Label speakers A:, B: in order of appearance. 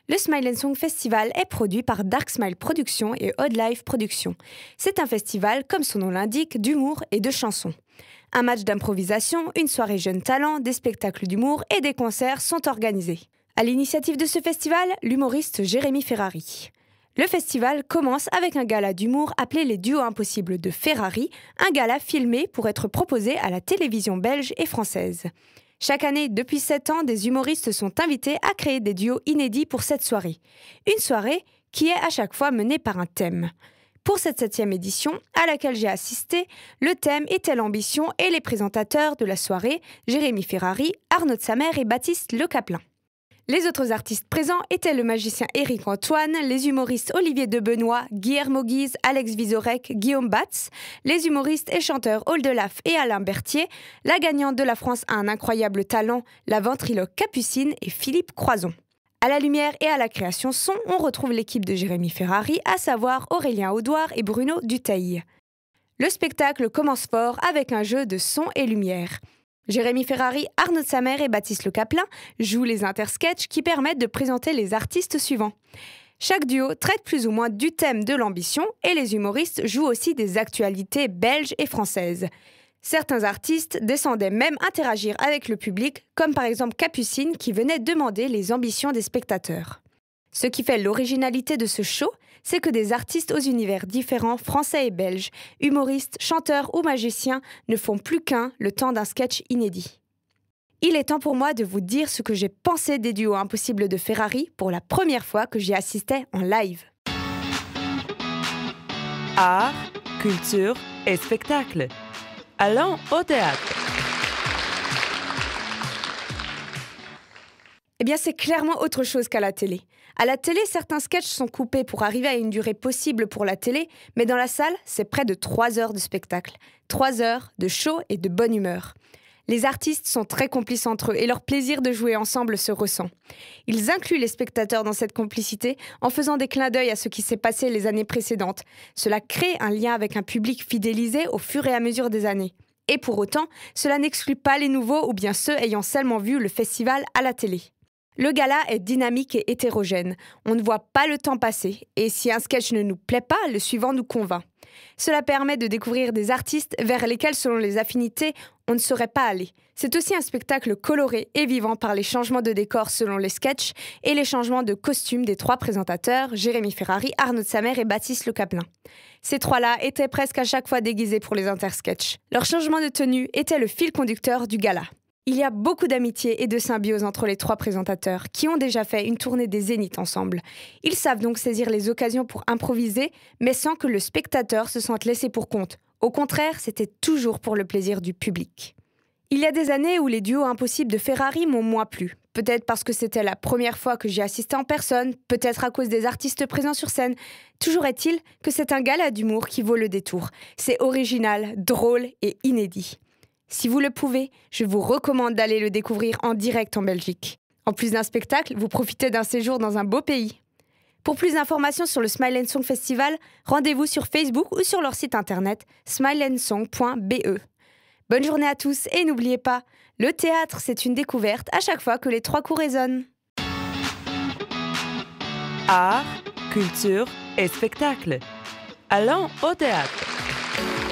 A: Le Smile & Song Festival est produit par Dark Smile Productions et Odd Life Productions. C'est un festival, comme son nom l'indique, d'humour et de chansons. Un match d'improvisation, une soirée jeunes talents, des spectacles d'humour et des concerts sont organisés. À l'initiative de ce festival, l'humoriste Jérémy Ferrari. Le festival commence avec un gala d'humour appelé les Duos Impossibles de Ferrari, un gala filmé pour être proposé à la télévision belge et française. Chaque année, depuis 7 ans, des humoristes sont invités à créer des duos inédits pour cette soirée. Une soirée qui est à chaque fois menée par un thème. Pour cette 7e édition, à laquelle j'ai assisté, le thème était l'ambition et les présentateurs de la soirée, Jérémy Ferrari, Arnaud de Samer et Baptiste Le Caplin. Les autres artistes présents étaient le magicien Éric Antoine, les humoristes Olivier Debenoît, Guillermo Guise, Alex Vizorek, Guillaume Batz, les humoristes et chanteurs Oldelaf et Alain Berthier, la gagnante de la France a un incroyable talent, la ventriloque Capucine et Philippe Croison. À la lumière et à la création son, on retrouve l'équipe de Jérémy Ferrari, à savoir Aurélien Audouard et Bruno Duteil. Le spectacle commence fort avec un jeu de son et lumière. Jérémy Ferrari, Arnaud de Samer et Baptiste Le Caplin jouent les intersketchs qui permettent de présenter les artistes suivants. Chaque duo traite plus ou moins du thème de l'ambition et les humoristes jouent aussi des actualités belges et françaises. Certains artistes descendaient même interagir avec le public, comme par exemple Capucine qui venait demander les ambitions des spectateurs. Ce qui fait l'originalité de ce show, c'est que des artistes aux univers différents, français et belges, humoristes, chanteurs ou magiciens, ne font plus qu'un le temps d'un sketch inédit. Il est temps pour moi de vous dire ce que j'ai pensé des duos impossibles de Ferrari pour la première fois que j'y assistais en live.
B: Art, culture et spectacle. Allons au théâtre.
A: Eh bien, c'est clairement autre chose qu'à la télé. À la télé, certains sketchs sont coupés pour arriver à une durée possible pour la télé, mais dans la salle, c'est près de 3 heures de spectacle. 3 heures de show et de bonne humeur. Les artistes sont très complices entre eux et leur plaisir de jouer ensemble se ressent. Ils incluent les spectateurs dans cette complicité en faisant des clins d'œil à ce qui s'est passé les années précédentes. Cela crée un lien avec un public fidélisé au fur et à mesure des années. Et pour autant, cela n'exclut pas les nouveaux ou bien ceux ayant seulement vu le festival à la télé. Le gala est dynamique et hétérogène. On ne voit pas le temps passer. Et si un sketch ne nous plaît pas, le suivant nous convainc. Cela permet de découvrir des artistes vers lesquels, selon les affinités, on ne saurait pas aller. C'est aussi un spectacle coloré et vivant par les changements de décor selon les sketchs et les changements de costumes des 3 présentateurs, Jérémy Ferrari, Arnaud de Samer et Baptiste Le Caplin. Ces 3-là étaient presque à chaque fois déguisés pour les intersketchs. Leur changement de tenue était le fil conducteur du gala. Il y a beaucoup d'amitié et de symbiose entre les 3 présentateurs, qui ont déjà fait une tournée des Zéniths ensemble. Ils savent donc saisir les occasions pour improviser, mais sans que le spectateur se sente laissé pour compte. Au contraire, c'était toujours pour le plaisir du public. Il y a des années où les duos impossibles de Ferrari m'ont moins plu. Peut-être parce que c'était la première fois que j'y assistais en personne, peut-être à cause des artistes présents sur scène. Toujours est-il que c'est un gala d'humour qui vaut le détour. C'est original, drôle et inédit. Si vous le pouvez, je vous recommande d'aller le découvrir en direct en Belgique. En plus d'un spectacle, vous profitez d'un séjour dans un beau pays. Pour plus d'informations sur le Smile & Song Festival, rendez-vous sur Facebook ou sur leur site internet smileandsong.be. Bonne journée à tous et n'oubliez pas, le théâtre c'est une découverte à chaque fois que les 3 coups résonnent.
B: Art, culture et spectacle. Allons au théâtre.